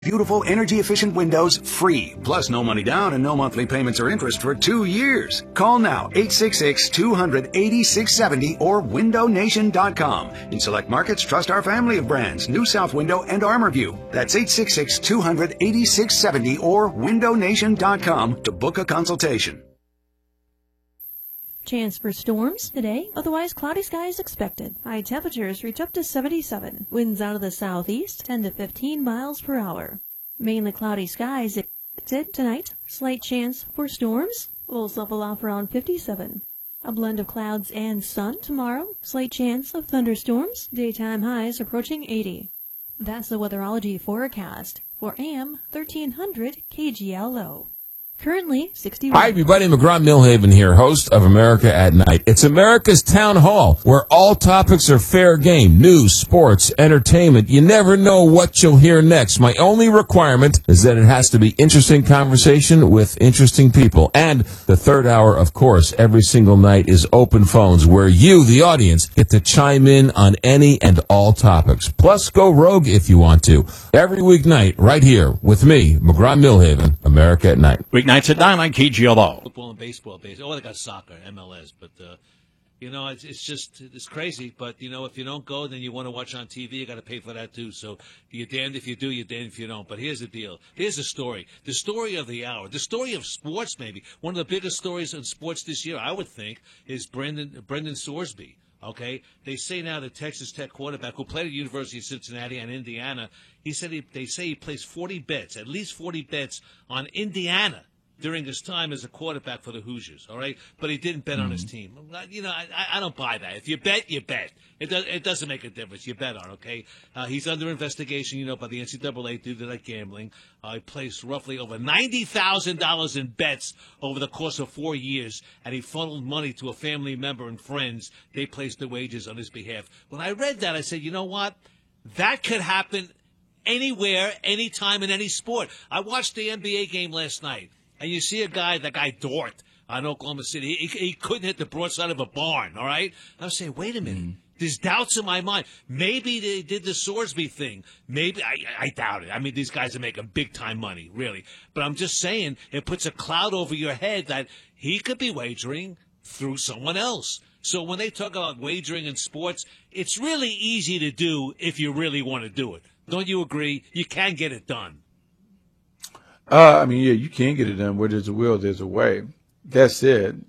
Beautiful, energy-efficient windows free. Plus, no money down and no monthly payments or interest for 2 years. Call now, 866-200-8670 or windownation.com. In select markets, trust our family of brands, New South Window and ArmorView. That's 866-200-8670 or windownation.com to book a consultation. Chance for storms today, otherwise cloudy skies expected. High temperatures reach up to 77. Winds out of the southeast, 10 to 15 miles per hour. Mainly cloudy skies expected tonight. Slight chance for storms. Will level off around 57. A blend of clouds and sun tomorrow. Slight chance of thunderstorms. Daytime highs approaching 80. That's the weatherology forecast for AM 1300 KGLO. Currently, 61. Hi, everybody. McGraw-Milhaven here, host of America at Night. It's America's Town Hall, where all topics are fair game. News, sports, entertainment. You never know what you'll hear next. My only requirement is that it has to be interesting conversation with interesting people. And the third hour, of course, every single night is open phones, where you, the audience, get to chime in on any and all topics. Plus, go rogue if you want to. Every weeknight, right here with me, McGraw-Milhaven, America at Night. Nights at 9 on KGLO. Football and baseball. Oh, they got soccer, MLS. But, it's crazy. But, if you don't go, then you want to watch on TV. You got to pay for that, too. So you're damned if you do, you're damned if you don't. But here's the deal. Here's the story. The story of the hour. The story of sports, maybe. One of the biggest stories in sports this year, I would think, is Brendan Sorsby. Okay? They say now the Texas Tech quarterback who played at the University of Cincinnati and Indiana, he said they say he placed 40 bets, at least 40 bets on Indiana during his time as a quarterback for the Hoosiers, all right? But he didn't bet on his team. I don't buy that. If you bet, you bet. It doesn't make a difference. You bet on, okay? He's under investigation, by the NCAA due to that gambling. He placed roughly over $90,000 in bets over the course of 4 years, and he funneled money to a family member and friends. They placed the wages on his behalf. When I read that, I said, you know what? That could happen anywhere, anytime, in any sport. I watched the NBA game last night. And you see that guy Dort on Oklahoma City. He couldn't hit the broadside of a barn, all right? I was saying, wait a minute. There's doubts in my mind. Maybe they did the Sorsby thing. Maybe. I doubt it. I mean, these guys are making big-time money, really. But I'm just saying, it puts a cloud over your head that he could be wagering through someone else. So when they talk about wagering in sports, it's really easy to do if you really want to do it. Don't you agree? You can get it done. You can get it done. Where there's a will, there's a way. That said,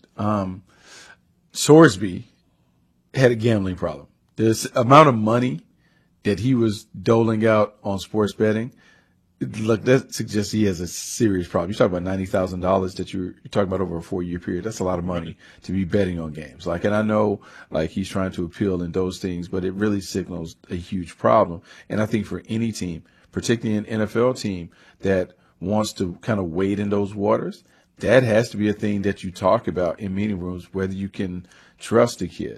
Sorsby had a gambling problem. This amount of money that he was doling out on sports betting, look, that suggests he has a serious problem. You're talking about $90,000 that you're talking about over a 4-year period. That's a lot of money to be betting on games. And I know, he's trying to appeal in those things, but it really signals a huge problem. And I think for any team, particularly an NFL team that wants to kind of wade in those waters, that has to be a thing that you talk about in meeting rooms, whether you can trust a kid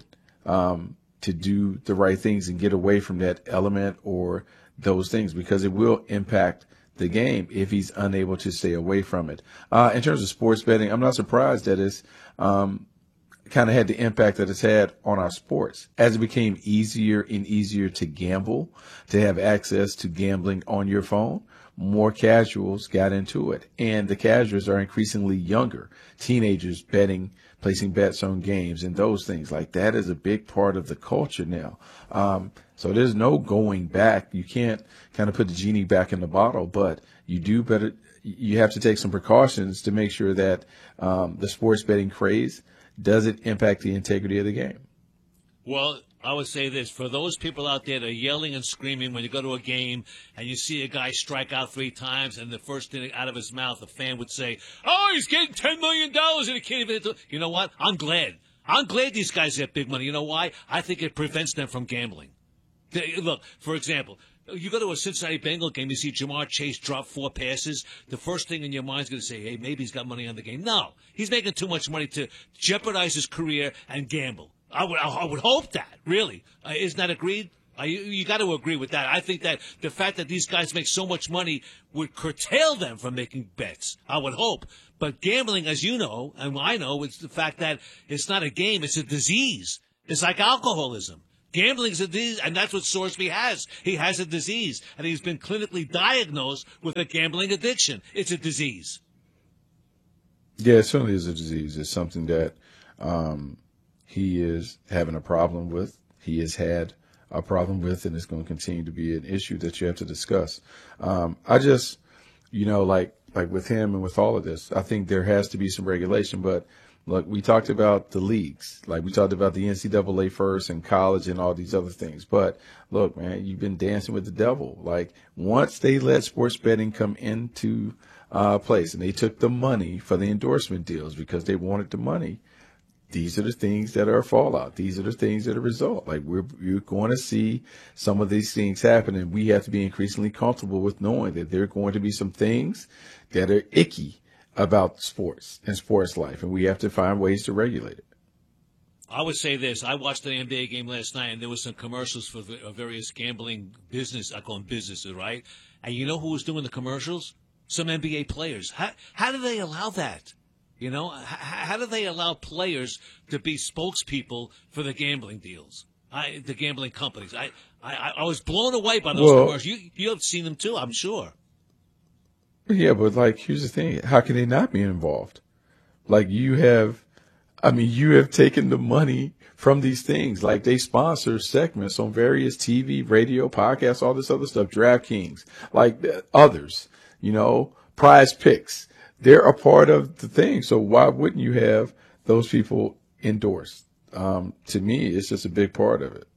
to do the right things and get away from that element or those things, because it will impact the game if he's unable to stay away from it. In terms of sports betting, I'm not surprised that it's kind of had the impact that it's had on our sports. As it became easier and easier to gamble, to have access to gambling on your phone, more casuals got into it. And the casuals are increasingly younger, teenagers placing bets on games and those things. That is a big part of the culture now. So there's no going back. You can't kind of put the genie back in the bottle, but you have to take some precautions to make sure that the sports betting craze doesn't impact the integrity of the game. Well, I would say this. For those people out there that are yelling and screaming when you go to a game and you see a guy strike out 3 times and the first thing out of his mouth, a fan would say, oh, he's getting $10 million and he can't even do it. You know what? I'm glad. I'm glad these guys get big money. You know why? I think it prevents them from gambling. Look, for example, you go to a Cincinnati Bengal game, you see Jamar Chase drop 4 passes. The first thing in your mind is going to say, hey, maybe he's got money on the game. No, he's making too much money to jeopardize his career and gamble. I would hope that, really. Isn't that agreed? You got to agree with that. I think that the fact that these guys make so much money would curtail them from making bets. I would hope. But gambling, as you know, and I know, it's the fact that it's not a game, it's a disease. It's like alcoholism. Gambling is a disease, and that's what Sorsby has. He has a disease, and he's been clinically diagnosed with a gambling addiction. It's a disease. Yeah, it certainly is a disease. It's something that he is having a problem with. He has had a problem with, and it's going to continue to be an issue that you have to discuss. I just, like with him and with all of this, I think there has to be some regulation. But look, we talked about the leagues, like we talked about the NCAA first and college and all these other things. But look, man, you've been dancing with the devil. Like once they let sports betting come into place and they took the money for the endorsement deals because they wanted the money, these are the things that are fallout. These are the things that are result. Like you're going to see some of these things happen, and we have to be increasingly comfortable with knowing that there are going to be some things that are icky about sports and sports life, and we have to find ways to regulate it. I would say this. I watched the NBA game last night, and there was some commercials for various gambling business. I call them businesses, right? And you know who was doing the commercials? Some NBA players. How do they allow that? How do they allow players to be spokespeople for the gambling deals, the gambling companies? I was blown away by those commercials. You have seen them too, I'm sure. Yeah, but here's the thing: how can they not be involved? You have taken the money from these things. Like they sponsor segments on various TV, radio, podcasts, all this other stuff. DraftKings, others, Prize Picks. They're a part of the thing. So why wouldn't you have those people endorsed? To me, it's just a big part of it,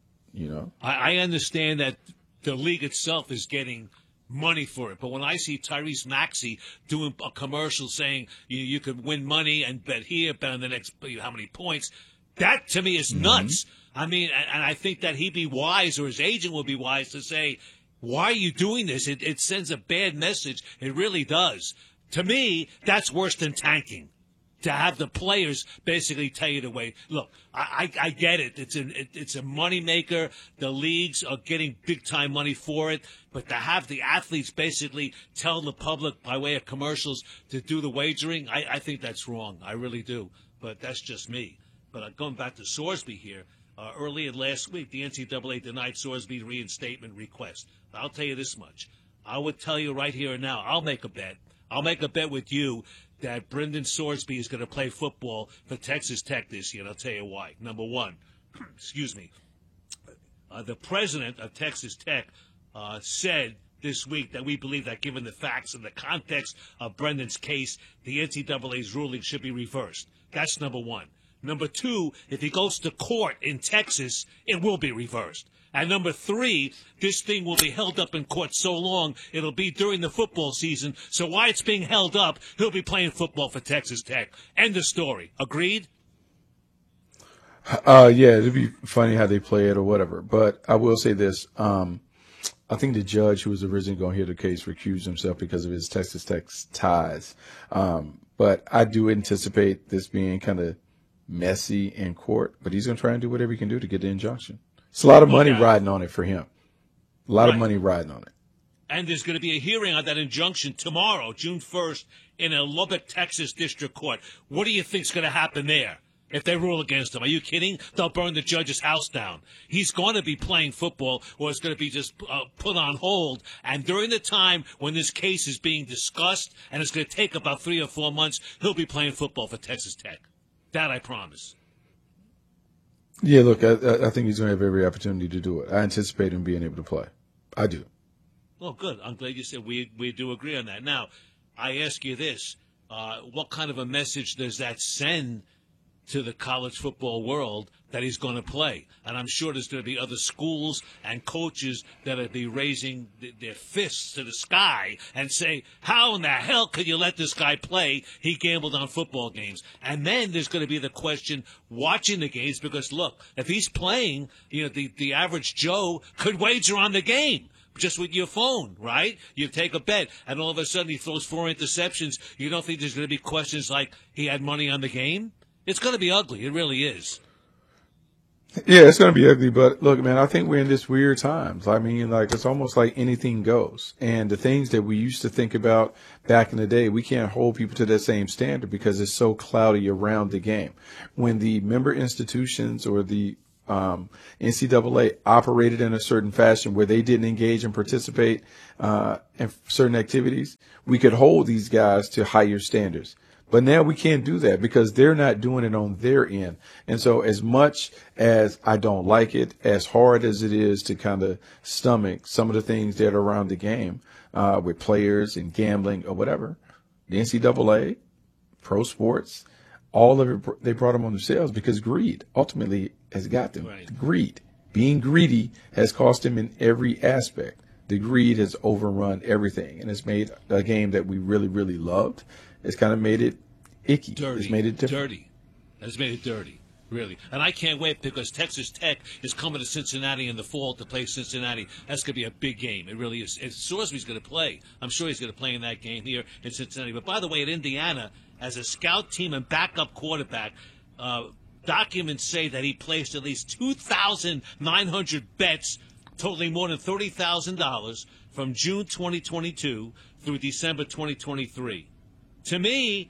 I understand that the league itself is getting money for it. But when I see Tyrese Maxey doing a commercial saying you could win money and bet here, bet on the next how many points, that to me is nuts. I mean, and I think that he'd be wise, or his agent would be wise, to say, why are you doing this? It sends a bad message. It really does. To me, that's worse than tanking. To have the players basically tell you to wait. Look, I get it. It's a moneymaker. The leagues are getting big time money for it. But to have the athletes basically tell the public by way of commercials to do the wagering, I think that's wrong. I really do. But that's just me. But going back to Sorsby here, earlier last week, the NCAA denied Sorsby's reinstatement request. I'll tell you this much. I would tell you right here and now, I'll make a bet. I'll make a bet with you that Brendan Sorsby is going to play football for Texas Tech this year, and I'll tell you why. Number one, the president of Texas Tech said this week that we believe that given the facts and the context of Brendan's case, the NCAA's ruling should be reversed. That's number one. Number two, if he goes to court in Texas, it will be reversed. And number three, this thing will be held up in court so long, it'll be during the football season. So while it's being held up, he'll be playing football for Texas Tech. End of story. Agreed? Yeah, it'd be funny how they play it or whatever. But I will say this. I think the judge who was originally going to hear the case recused himself because of his Texas Tech ties. But I do anticipate this being kind of messy in court. But he's going to try and do whatever he can do to get the injunction. It's a lot of money riding on it for him. A lot of money riding on it. And there's going to be a hearing on that injunction tomorrow, June 1st, in a Lubbock, Texas district court. What do you think's going to happen there if they rule against him? Are you kidding? They'll burn the judge's house down. He's going to be playing football, or it's going to be just put on hold. And during the time when this case is being discussed, and it's going to take about 3 or 4 months, he'll be playing football for Texas Tech. That I promise. Yeah, look, I think he's going to have every opportunity to do it. I anticipate him being able to play. I do. Well, good. I'm glad you said we do agree on that. Now, I ask you this. What kind of a message does that send to the college football world that he's going to play? And I'm sure there's going to be other schools and coaches that will be raising their fists to the sky and say, how in the hell could you let this guy play? He gambled on football games. And then there's going to be the question watching the games because, look, if he's playing, the average Joe could wager on the game. Just with your phone, right? You take a bet, and all of a sudden he throws 4 interceptions. You don't think there's going to be questions like he had money on the game? It's going to be ugly. It really is. Yeah, it's going to be ugly. But look, man, I think we're in this weird times. I mean, it's almost like anything goes. And the things that we used to think about back in the day, we can't hold people to that same standard because it's so cloudy around the game. When the member institutions or the NCAA operated in a certain fashion where they didn't engage and participate in certain activities, we could hold these guys to higher standards. But now we can't do that because they're not doing it on their end. And so as much as I don't like it, as hard as it is to kind of stomach some of the things that are around the game with players and gambling or whatever, the NCAA, pro sports, all of it, they brought them on themselves because greed ultimately has got them. Right. Greed. Being greedy has cost them in every aspect. The greed has overrun everything, and it's made a game that we really, really loved. It's kind of made it icky. Dirty. It's made it different. Dirty. It's made it dirty, really. And I can't wait because Texas Tech is coming to Cincinnati in the fall to play Cincinnati. That's going to be a big game. It really is. Sorsby's going to play. I'm sure he's going to play in that game here in Cincinnati. But by the way, at Indiana, as a scout team and backup quarterback, documents say that he placed at least 2,900 bets totaling more than $30,000 from June 2022 through December 2023. To me,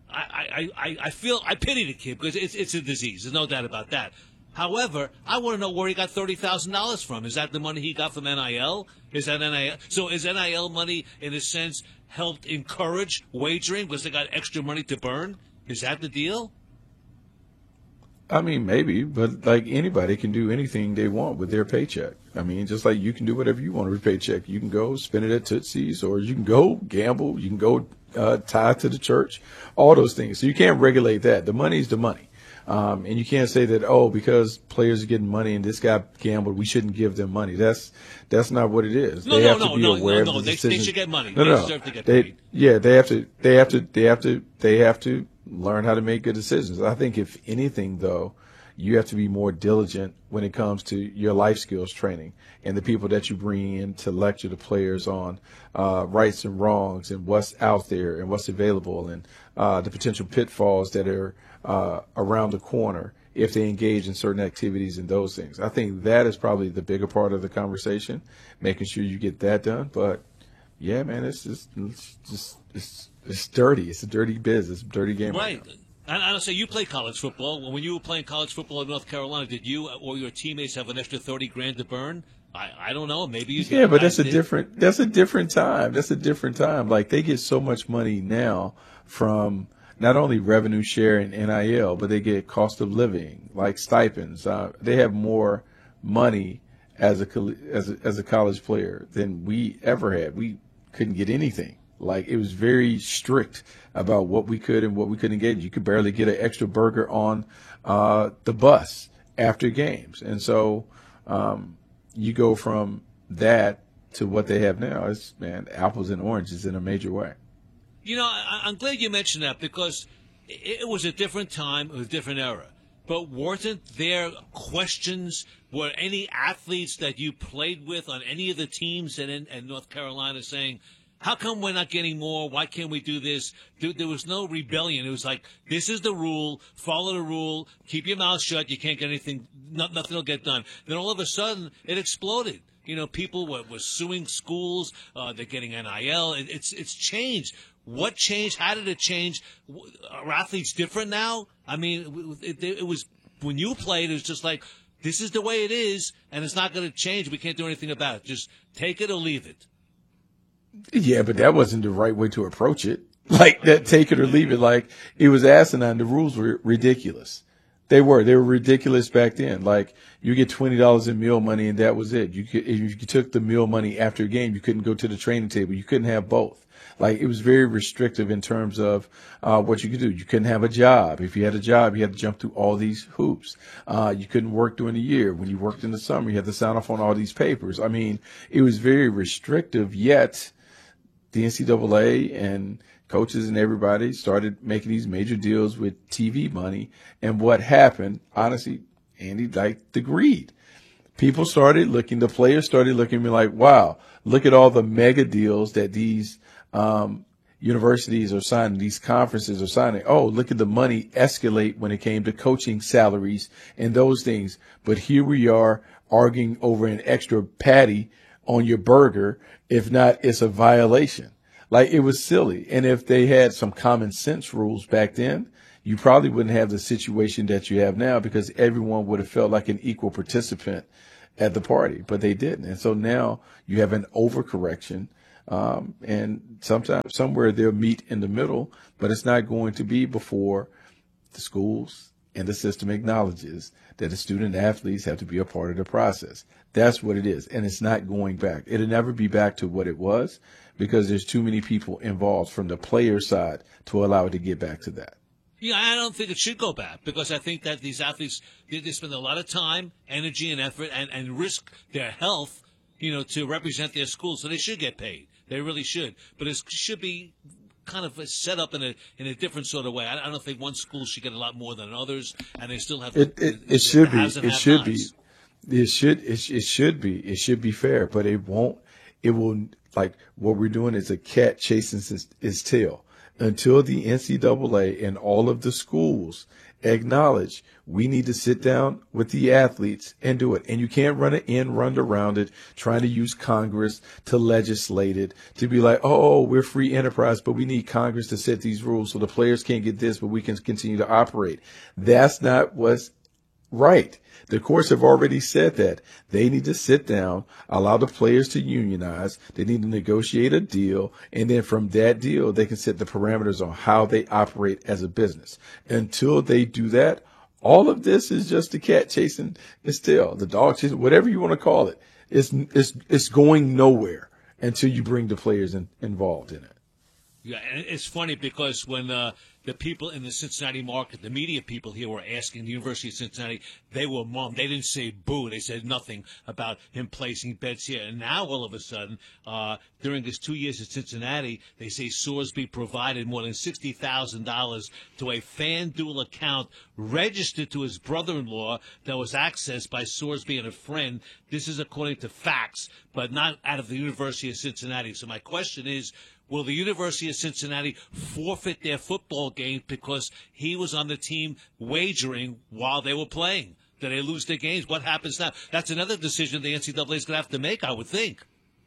I pity the kid because it's a disease. There's no doubt about that. However, I want to know where he got $30,000 from. Is that the money he got from NIL? Is that NIL? So is NIL money, in a sense, helped encourage wagering because they got extra money to burn? Is that the deal? I mean, maybe, but like anybody can do anything they want with their paycheck. I mean, just like you can do whatever you want with your paycheck. You can go spend it at Tootsie's, or you can go gamble. You can go tie to the church, all those things. So you can't regulate that. The money's the money. And you can't say that, oh, because players are getting money and this guy gambled, we shouldn't give them money. That's not what it is. They have to be aware of the decisions. They should get money. They deserve to get paid. Yeah, they have to learn how to make good decisions. I think if anything, though, you have to be more diligent when it comes to your life skills training and the people that you bring in to lecture the players on rights and wrongs and what's out there and what's available and the potential pitfalls that are around the corner if they engage in certain activities and those things. I think that is probably the bigger part of the conversation, making sure you get that done. But yeah, man, it's dirty. It's a dirty business, dirty game. Right. And I'll say you play college football. When you were playing college football in North Carolina, did you or your teammates have an extra $30,000 to burn? I don't know. Maybe you. Yeah, but that's a different time. That's a different time. Like they get so much money now from not only revenue share and NIL, but they get cost of living, like stipends. They have more money as a college player than we ever had. We couldn't get anything. Like it was very strict about what we could and what we couldn't get. You could barely get an extra burger on the bus after games. And so you go from that to what they have now. It's, man, apples and oranges in a major way. You know, I'm glad you mentioned that because it was a different time, it was a different era. But wasn't there questions, were any athletes that you played with on any of the teams in North Carolina saying, how come we're not getting more? Why can't we do this? There was no rebellion. It was like, this is the rule. Follow the rule. Keep your mouth shut. You can't get anything. Nothing will get done. Then all of a sudden, it exploded. You know, people were suing schools. They're getting NIL. It's changed. What changed? How did it change? Are athletes different now? I mean, it was when you played, it was just like, this is the way it is, and it's not going to change. We can't do anything about it. Just take it or leave it. Yeah, but that wasn't the right way to approach it. Like that, take it or leave it. Like it was asinine. The rules were ridiculous. They were ridiculous back then. Like you get $20 in meal money and that was it. If you took the meal money after a game, you couldn't go to the training table. You couldn't have both. Like it was very restrictive in terms of what you could do. You couldn't have a job. If you had a job, you had to jump through all these hoops. You couldn't work during the year. When you worked in the summer, you had to sign off on all these papers. I mean, it was very restrictive, yet the NCAA and coaches and everybody started making these major deals with TV money. And what happened, honestly, Andy, like the greed. People started looking, the players started looking at me like, wow, look at all the mega deals that these universities are signing, these conferences are signing. Oh, look at the money escalate when it came to coaching salaries and those things. But here we are arguing over an extra patty on your burger. If not, it's a violation. Like it was silly. And if they had some common sense rules back then, you probably wouldn't have the situation that you have now because everyone would have felt like an equal participant at the party, but they didn't. And so now you have an overcorrection. And sometimes somewhere they'll meet in the middle, but it's not going to be before the schools and the system acknowledges that the student athletes have to be a part of the process. That's what it is. And it's not going back. It'll never be back to what it was because there's too many people involved from the player side to allow it to get back to that. Yeah, I don't think it should go back because I think that these athletes, they spend a lot of time, energy, and effort and risk their health, to represent their school. So they should get paid. They really should. But it should be kind of set up in a different sort of way. I don't think one school should get a lot more than others, and they still have it should be fair, but it won't. It will, like what we're doing is a cat chasing its tail until the NCAA and all of the schools acknowledge we need to sit down with the athletes and do it. And you can't run around it, trying to use Congress to legislate it, to be like, oh, we're free enterprise, but we need Congress to set these rules so the players can't get this, but we can continue to operate. That's not what's right. The courts have already said that. They need to sit down, allow the players to unionize. They need to negotiate a deal. And then from that deal, they can set the parameters on how they operate as a business. Until they do that, all of this is just the cat chasing its tail, the dog chasing, whatever you want to call it. It's going nowhere until you bring the players involved in it. Yeah, and it's funny because when the people in the Cincinnati market, the media people here were asking the University of Cincinnati, they were mum. They didn't say boo. They said nothing about him placing bets here. And now all of a sudden, during his 2 years at Cincinnati, they say Sorsby provided more than $60,000 to a FanDuel account registered to his brother-in-law that was accessed by Sorsby and a friend. This is according to facts, but not out of the University of Cincinnati. So my question is, will the University of Cincinnati forfeit their football games because he was on the team wagering while they were playing? Do they lose their games? What happens now? That's another decision the NCAA is going to have to make, I would think.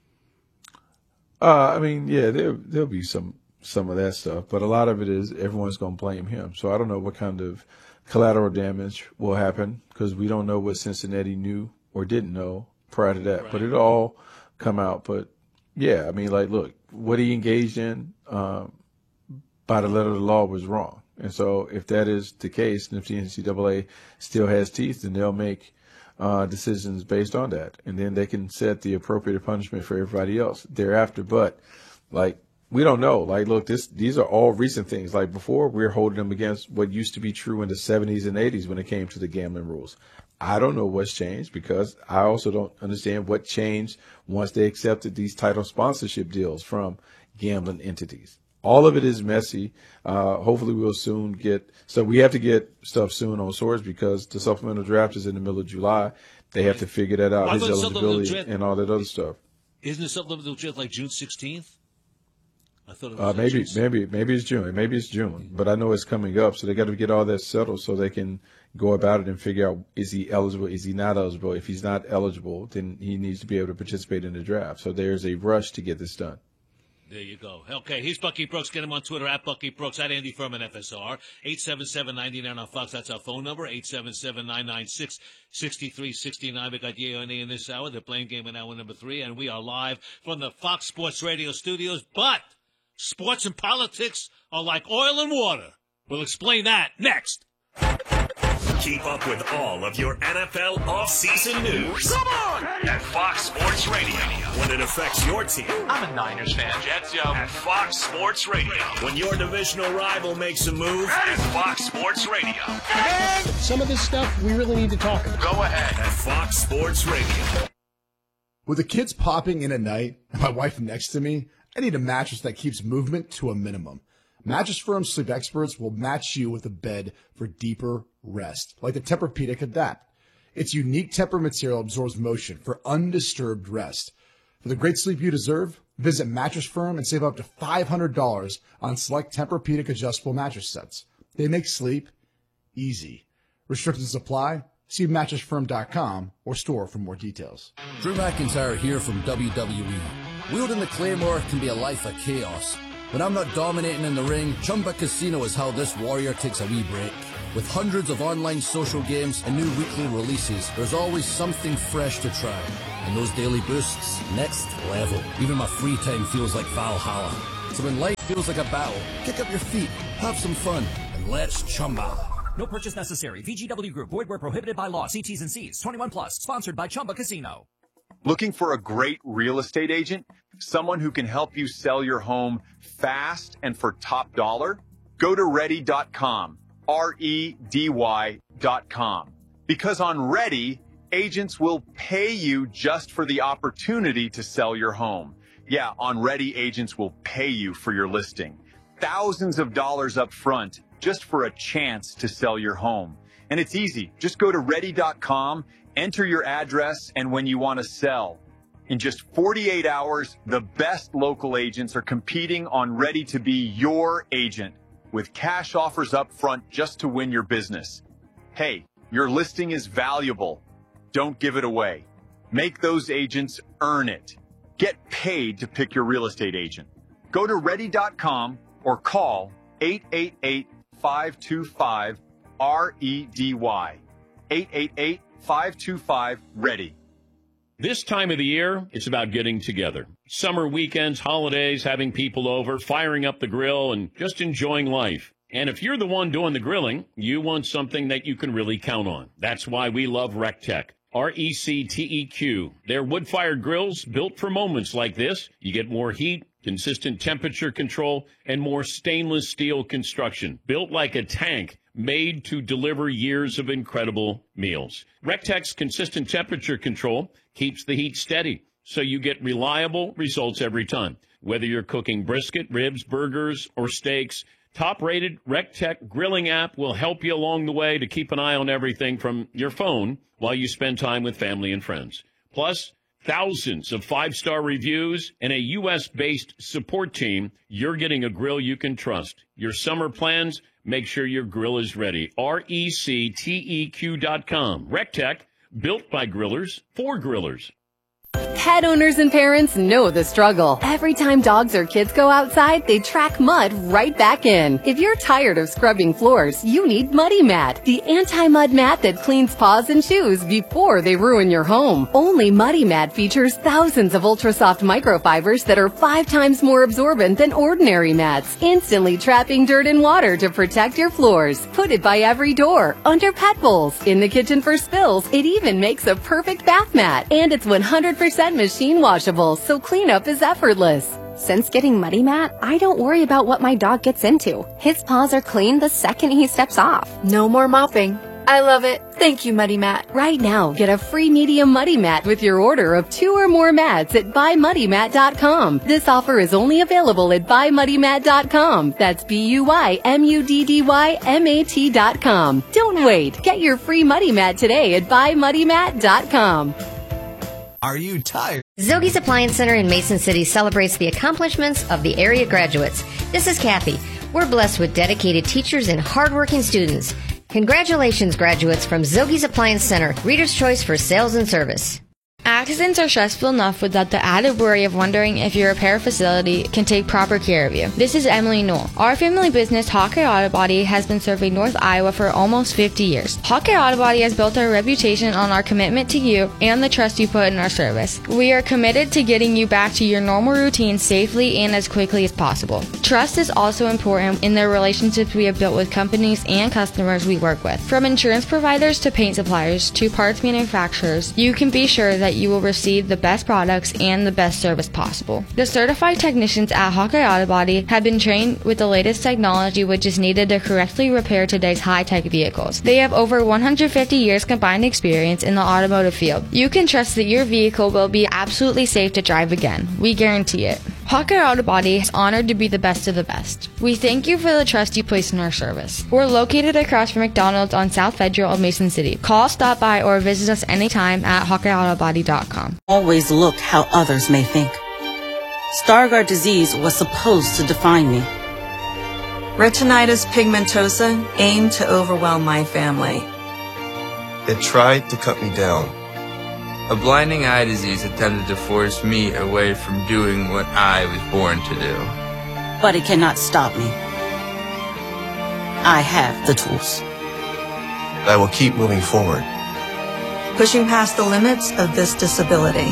I mean, yeah, there'll be some of that stuff, but a lot of it is everyone's going to blame him. So I don't know what kind of collateral damage will happen because we don't know what Cincinnati knew or didn't know prior to that. Right. But it'll all come out. But yeah, I mean, like, look, what he engaged in by the letter of the law was wrong. And so if that is the case, and if the NCAA still has teeth, then they'll make decisions based on that. And then they can set the appropriate punishment for everybody else thereafter. But, like, we don't know. Like, look, these are all recent things. Like, before, we're holding them against what used to be true in the 70s and 80s when it came to the gambling rules. I don't know what's changed because I also don't understand what changed once they accepted these title sponsorship deals from gambling entities. All of it is messy. Hopefully we'll soon get – so we have to get stuff soon on Source because the supplemental draft is in the middle of July. They have to figure that out, his eligibility and all that other stuff. Isn't the supplemental draft like June 16th? I thought it was maybe it's June. Maybe it's June, but I know it's coming up, so they got to get all that settled so they can go about it and figure out, is he eligible, is he not eligible? If he's not eligible, then he needs to be able to participate in the draft. So there's a rush to get this done. There you go. Okay, he's Bucky Brooks. Get him on Twitter at Bucky Brooks, at Andy Furman FSR. 877-99 on Fox. That's our phone number. 877-996-6369. We got Yea in this hour. They're playing game in hour number 3, and we are live from the Fox Sports Radio studios. But sports and politics are like oil and water. We'll explain that next. Keep up with all of your NFL offseason news. Come on! At Fox Sports Radio. When it affects your team. I'm a Niners fan, Jets, yo. At Fox Sports Radio. When your divisional rival makes a move. At Fox Sports Radio. And some of this stuff we really need to talk about. Go ahead. At Fox Sports Radio. With the kids popping in at night and my wife next to me, I need a mattress that keeps movement to a minimum. Mattress Firm Sleep Experts will match you with a bed for deeper rest, like the Tempur-Pedic Adapt. Its unique Tempur material absorbs motion for undisturbed rest. For the great sleep you deserve, visit Mattress Firm and save up to $500 on select Tempur-Pedic adjustable mattress sets. They make sleep easy. Restrictions apply. See mattressfirm.com or store for more details. Drew McIntyre here from WWE. Wielding the Claymore can be a life of chaos. When I'm not dominating in the ring, Chumba Casino is how this warrior takes a wee break. With hundreds of online social games and new weekly releases, there's always something fresh to try. And those daily boosts, next level. Even my free time feels like Valhalla. So when life feels like a battle, kick up your feet, have some fun, and let's Chumba. No purchase necessary. VGW Group. Void where prohibited by law. See T's and C's. 21 plus. Sponsored by Chumba Casino. Looking for a great real estate agent? Someone who can help you sell your home fast and for top dollar? Go to Ready.com. REDY.com. Because on Ready, agents will pay you just for the opportunity to sell your home. Yeah, on Ready, agents will pay you for your listing. Thousands of dollars up front just for a chance to sell your home. And it's easy. Just go to Ready.com, enter your address, and when you want to sell. In just 48 hours, the best local agents are competing on Ready to be your agent with cash offers up front just to win your business. Hey, your listing is valuable. Don't give it away. Make those agents earn it. Get paid to pick your real estate agent. Go to Ready.com or call 888-525-REDY. 888-525-READY. This time of the year, it's about getting together. Summer weekends, holidays, having people over, firing up the grill, and just enjoying life. And if you're the one doing the grilling, you want something that you can really count on. That's why we love RecTech. RECTEQ. They're wood-fired grills built for moments like this. You get more heat, consistent temperature control, and more stainless steel construction. Built like a tank, made to deliver years of incredible meals. RecTech's consistent temperature control keeps the heat steady, so you get reliable results every time. Whether you're cooking brisket, ribs, burgers, or steaks, top-rated RecTech grilling app will help you along the way to keep an eye on everything from your phone while you spend time with family and friends. Plus, thousands of five-star reviews and a U.S.-based support team. You're getting a grill you can trust. Your summer plans, make sure your grill is ready. RECTEQ.com. RecTech, built by grillers for grillers. Pet owners and parents know the struggle. Every time dogs or kids go outside, they track mud right back in. If you're tired of scrubbing floors, you need Muddy Mat, the anti-mud mat that cleans paws and shoes before they ruin your home. Only Muddy Mat features thousands of ultra-soft microfibers that are 5 times more absorbent than ordinary mats, instantly trapping dirt and water to protect your floors. Put it by every door, under pet bowls, in the kitchen for spills. It even makes a perfect bath mat, and it's 100% machine washable, so cleanup is effortless. Since getting Muddy Mat, I don't worry about what my dog gets into. His paws are clean the second he steps off. No more mopping. I love it. Thank you, Muddy Mat. Right now, get a free medium Muddy Mat with your order of 2 or more mats at buymuddymat.com. This offer is only available at buymuddymat.com. That's BUYMUDDYMAT.com. Don't wait. Get your free Muddy Mat today at buymuddymat.com. Are you tired? Zogi's Appliance Center in Mason City celebrates the accomplishments of the area graduates. This is Kathy. We're blessed with dedicated teachers and hardworking students. Congratulations, graduates from Zogi's Appliance Center, Reader's Choice for Sales and Service. Accidents are stressful enough without the added worry of wondering if your repair facility can take proper care of you. This is Emily Knoll. Our family business, Hawkeye Auto Body, has been serving North Iowa for almost 50 years. Hawkeye Auto Body has built our reputation on our commitment to you and the trust you put in our service. We are committed to getting you back to your normal routine safely and as quickly as possible. Trust is also important in the relationships we have built with companies and customers we work with. From insurance providers to paint suppliers to parts manufacturers, you can be sure that you will receive the best products and the best service possible. The certified technicians at Hawkeye Auto Body have been trained with the latest technology which is needed to correctly repair today's high-tech vehicles. They have over 150 years combined experience in the automotive field. You can trust that your vehicle will be absolutely safe to drive again. We guarantee it. Hawkeye Auto Body is honored to be the best of the best. We thank you for the trust you place in our service. We're located across from McDonald's on South Federal of Mason City. Call, stop by, or visit us anytime at HawkeyeAutoBody.com. Always look how others may think. Stargardt disease was supposed to define me. Retinitis pigmentosa aimed to overwhelm my family. It tried to cut me down. A blinding eye disease attempted to force me away from doing what I was born to do. but it cannot stop me. I have the tools. I will keep moving forward. Pushing past the limits of this disability.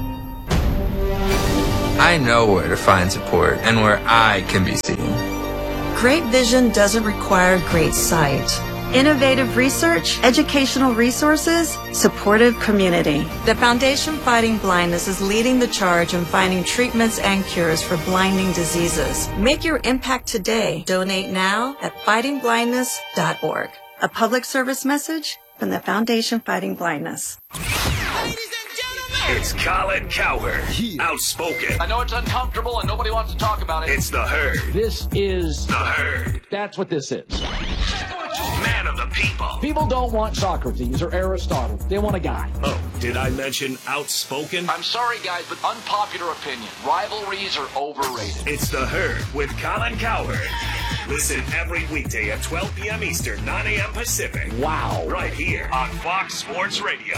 I know where to find support and where I can be seen. Great vision doesn't require great sight. Innovative research, educational resources, supportive community. The Foundation Fighting Blindness is leading the charge in finding treatments and cures for blinding diseases. Make your impact today. Donate now at fightingblindness.org. A public service message from the Foundation Fighting Blindness. It's Colin Cowherd, outspoken. I know it's uncomfortable and nobody wants to talk about it. It's the Herd. This is the Herd. That's what this is. Man of the people. People don't want Socrates or Aristotle. They want a guy. Oh, did I mention outspoken? I'm sorry, guys, but unpopular opinion. Rivalries are overrated. It's the Herd with Colin Cowherd. Listen every weekday at 12 p.m. Eastern, 9 a.m. Pacific. Wow. Right here on Fox Sports Radio.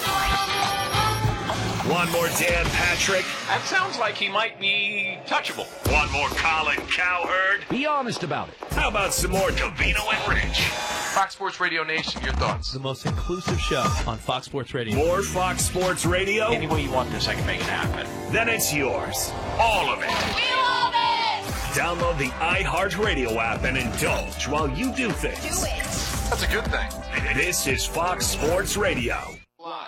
One more Dan Patrick. That sounds like he might be touchable. One more Colin Cowherd. Be honest about it. How about some more Covino and Rich? Fox Sports Radio Nation, your thoughts? The most inclusive show on Fox Sports Radio. More Fox Sports Radio? Any way you want this, I can make it happen. Then it's yours. All of it. We love it! Download the iHeartRadio app and indulge while you do things. Do it. That's a good thing. This is Fox Sports Radio. Live.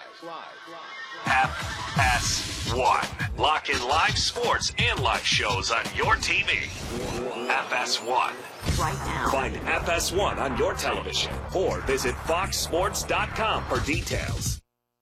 FS1. Lock in live sports and live shows on your TV. FS1. Right now. Find FS1 on your television or visit foxsports.com for details.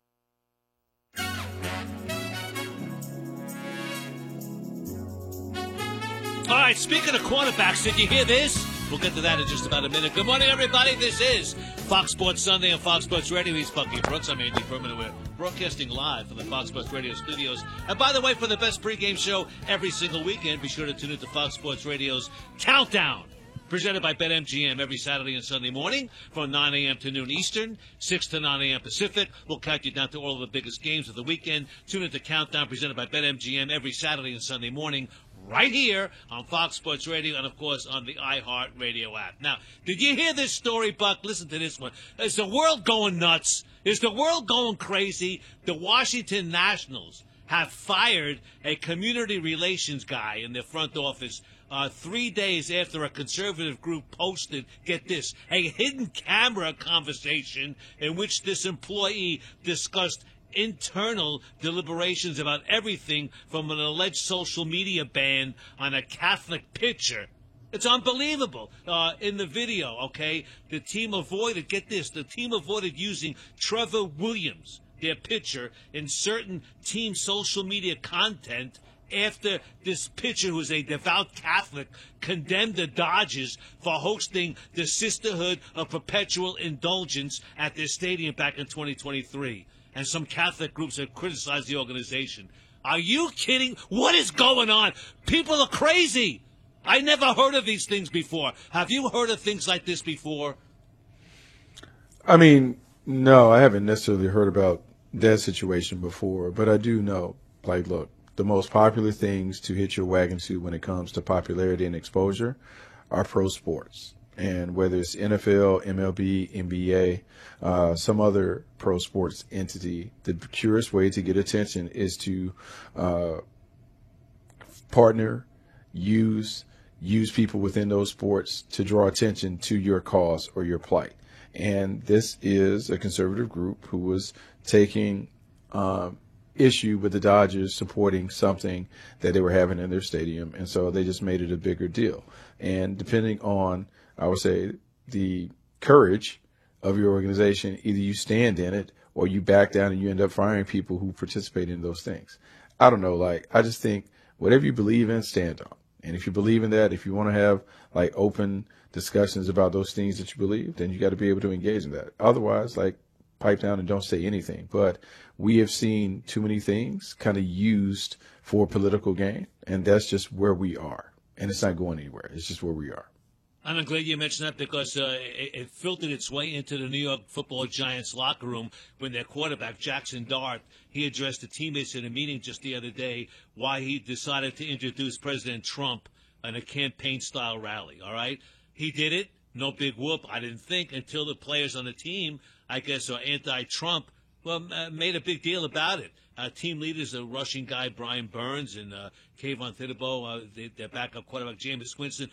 All right, speaking of quarterbacks, did you hear this? We'll get to that in just about a minute. Good morning, everybody. This is Fox Sports Sunday on Fox Sports Radio. He's Bucky Brooks. I'm Andy Furman. We're broadcasting live from the Fox Sports Radio studios. And by the way, for the best pregame show every single weekend, be sure to tune into Fox Sports Radio's Countdown, presented by BetMGM every Saturday and Sunday morning from 9 a.m. to noon Eastern, 6 to 9 a.m. Pacific. We'll count you down to all of the biggest games of the weekend. Tune into Countdown, presented by BetMGM every Saturday and Sunday morning, right here on Fox Sports Radio and, of course, on the iHeartRadio app. Now, did you hear this story, Buck? Listen to this one. Is the world going nuts? Is the world going crazy? The Washington Nationals have fired a community relations guy in their front office 3 days after a conservative group posted, get this, a hidden camera conversation in which this employee discussed internal deliberations about everything from an alleged social media ban on a Catholic pitcher. It's unbelievable. In the video, okay, the team avoided, get this, the team avoided using Trevor Williams, their pitcher, in certain team social media content after this pitcher, who's a devout Catholic, condemned the Dodgers for hosting the Sisterhood of Perpetual Indulgence at their stadium back in 2023. And some Catholic groups have criticized the organization. Are you kidding? What is going on? People are crazy. I never heard of these things before. Have you heard of things like this before? I mean, no, I haven't necessarily heard about that situation before, but I do know, like, look, the most popular things to hit your wagon to when it comes to popularity and exposure are pro sports. And whether it's NFL, MLB, NBA, some other pro sports entity, the purest way to get attention is to partner, use people within those sports to draw attention to your cause or your plight. And this is a conservative group who was taking issue with the Dodgers supporting something that they were having in their stadium. And so they just made it a bigger deal. And depending on, I would say, the courage of your organization, either you stand in it or you back down and you end up firing people who participate in those things. I don't know. Like, I just think whatever you believe in, stand on. And if you believe in that, if you want to have like open discussions about those things that you believe, then you got to be able to engage in that. Otherwise, like, pipe down and don't say anything. But we have seen too many things kind of used for political gain, and that's just where we are. And it's not going anywhere. It's just where we are. And I'm glad you mentioned that because it filtered its way into the New York Football Giants locker room when their quarterback, Jackson Dart, he addressed the teammates in a meeting just the other day why he decided to introduce President Trump in a campaign-style rally, all right? He did it. No big whoop, I didn't think, until the players on the team, I guess, are anti-Trump, made a big deal about it. Team leaders, the Russian guy, Brian Burns, and Kayvon Thibodeau, their backup quarterback, Jameis Winston,